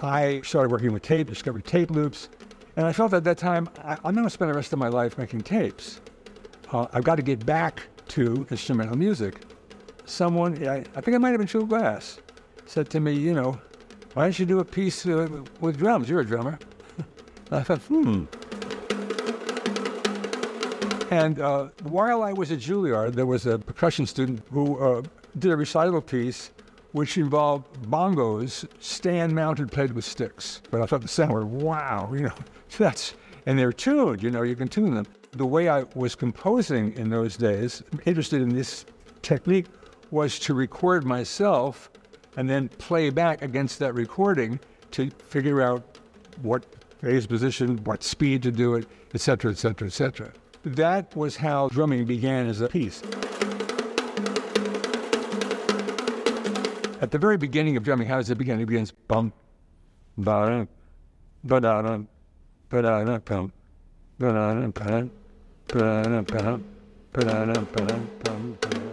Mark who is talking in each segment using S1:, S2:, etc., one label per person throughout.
S1: I started working with tape, discovered tape loops, and I felt at that time, I'm going to spend the rest of my life making tapes. I've got to get back to instrumental music. Someone, I think it might have been Phil Glass, said to me, you know, why don't you do a piece with drums? You're a drummer. I thought, And while I was at Juilliard, there was a percussion student who did a recital piece which involved bongos, stand-mounted, played with sticks. But I thought the sound were, wow, you know, and they're tuned, you know, you can tune them. The way I was composing in those days, interested in this technique, was to record myself and then play back against that recording to figure out what phase position, what speed to do it, et cetera, et cetera, et cetera. That was how drumming began as a piece. At the very beginning of drumming, how does it begin? It begins bum, ba-dum, ba-da-dum, ba-da-dum, bum, ba-da-dum, ba-dum, ba-da-dum, ba-dum, ba-da-dum, ba-dum, bum, ba-da-dum.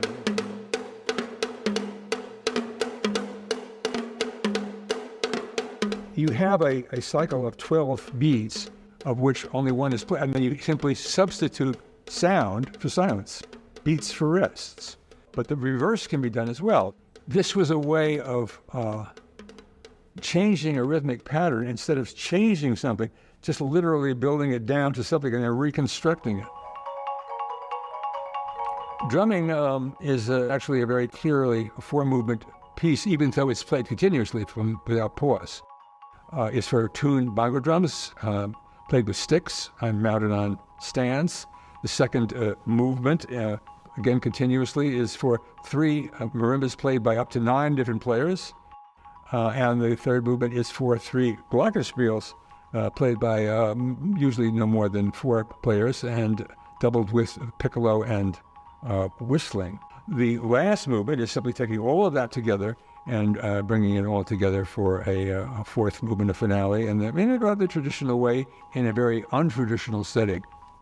S1: You have a cycle of 12 beats, of which only one is played, and then you simply substitute sound for silence, beats for rests. But the reverse can be done as well. This was a way of changing a rhythmic pattern instead of changing something, just literally building it down to something and then reconstructing it. Drumming is actually a very clearly four-movement piece, even though it's played continuously without pause. It's for tuned bongo drums, played with sticks. I'm mounted on stands. The second movement, again continuously, is for 3 marimbas played by up to 9 different players. And the third movement is for 3 glockenspiels played by usually no more than 4 players and doubled with piccolo and whistling. The last movement is simply taking all of that together and bringing it all together for a fourth movement, a finale, and in a rather traditional way, in a very untraditional setting.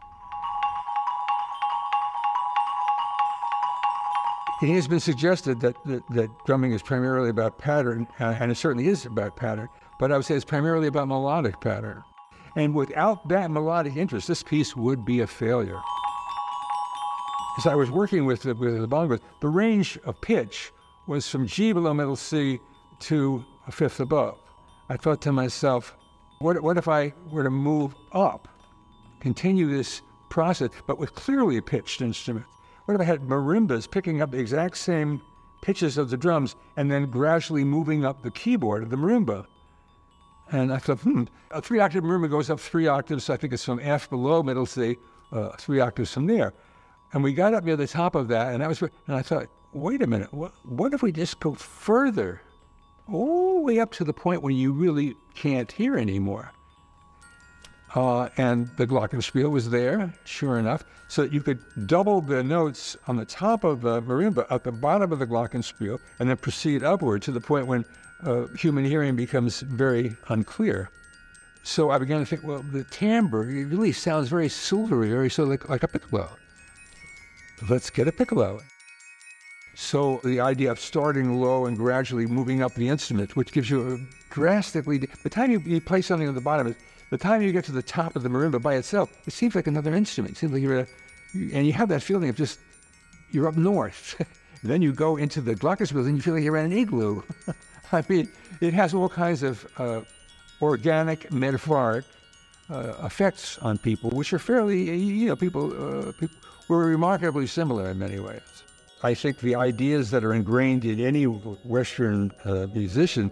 S1: It has been suggested that drumming is primarily about pattern, and it certainly is about pattern, but I would say it's primarily about melodic pattern. And without that melodic interest, this piece would be a failure. As I was working with the bongos, the range of pitch was from G below middle C to a fifth above. I thought to myself, what if I were to move up, continue this process, but with clearly pitched instruments? What if I had marimbas picking up the exact same pitches of the drums and then gradually moving up the keyboard of the marimba? And I thought, a 3-octave marimba goes up 3 octaves, so I think it's from F below middle C, 3 octaves from there. And we got up near the top of that, and I thought, wait a minute, what if we just go further, all the way up to the point where you really can't hear anymore? And the glockenspiel was there, sure enough, so that you could double the notes on the top of the marimba at the bottom of the glockenspiel, and then proceed upward to the point when human hearing becomes very unclear. So I began to think, well, the timbre really sounds very silvery, very sort of like a piccolo. Let's get a piccolo. So the idea of starting low and gradually moving up the instrument, which gives you a drastically, by the time you play something on the bottom, the time you get to the top of the marimba by itself, it seems like another instrument. It seems like and you have that feeling of just, you're up north. Then you go into the glockenspiel and you feel like you're in an igloo. I mean, it has all kinds of organic, metaphoric effects on people, which are fairly, people were remarkably similar in many ways. I think the ideas that are ingrained in any Western musician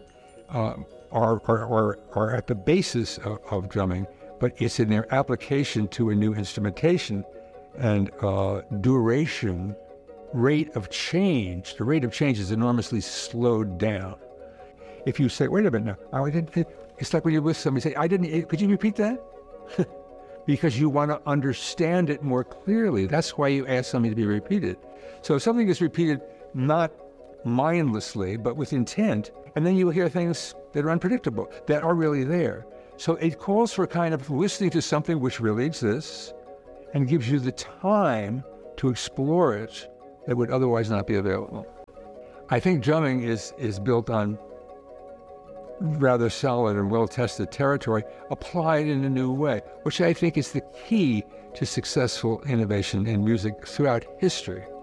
S1: are at the basis of drumming, but it's in their application to a new instrumentation and duration, rate of change. The rate of change is enormously slowed down. If you say, wait a minute now, it's like when you're with somebody, say, could you repeat that? Because you want to understand it more clearly. That's why you ask something to be repeated. So if something is repeated not mindlessly, but with intent, and then you'll hear things that are unpredictable, that are really there. So it calls for kind of listening to something which really exists and gives you the time to explore it that would otherwise not be available. I think drumming is built on rather solid and well-tested territory applied in a new way, which I think is the key to successful innovation in music throughout history.